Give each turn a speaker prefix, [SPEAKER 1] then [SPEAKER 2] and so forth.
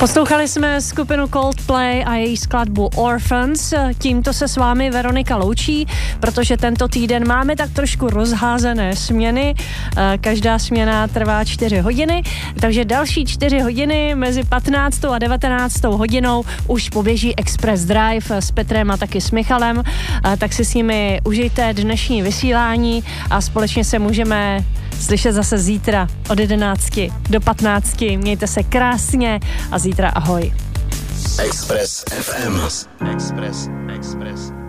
[SPEAKER 1] Poslouchali jsme skupinu Coldplay a její skladbu Orphans. Tímto se s vámi Veronika loučí, protože tento týden máme tak trošku rozházené směny. Každá směna trvá 4 hodiny, takže další 4 hodiny mezi 15. a 19. hodinou už poběží Express Drive s Petrem a taky s Michalem. Tak si s nimi užijte dnešní vysílání a společně se můžeme slyšet zase zítra od 11 do 15. Mějte se krásně a zítra ahoj.
[SPEAKER 2] Express FM. Express.